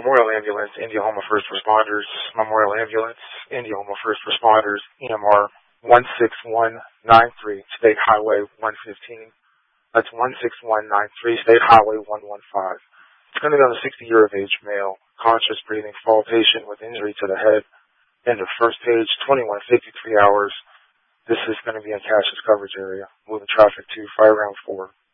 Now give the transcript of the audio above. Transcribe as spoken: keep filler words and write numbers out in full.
Memorial Ambulance, Indiana First Responders, Memorial Ambulance, Indiana First Responders, E M R one six one nine three, State Highway one fifteen. That's one six one nine three, State Highway one one five. It's going to be on a sixty year of age male, conscious breathing, fall patient with injury to the head. End of first page, twenty-one fifty-three hours. This is going to be in Cassius coverage area. Moving traffic to fire round four.